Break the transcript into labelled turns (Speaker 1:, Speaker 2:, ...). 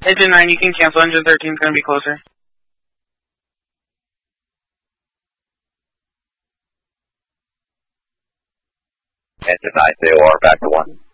Speaker 1: Engine 9, you can cancel. Engine 13 is going to be closer.
Speaker 2: Engine 9, ZOR, back to 1.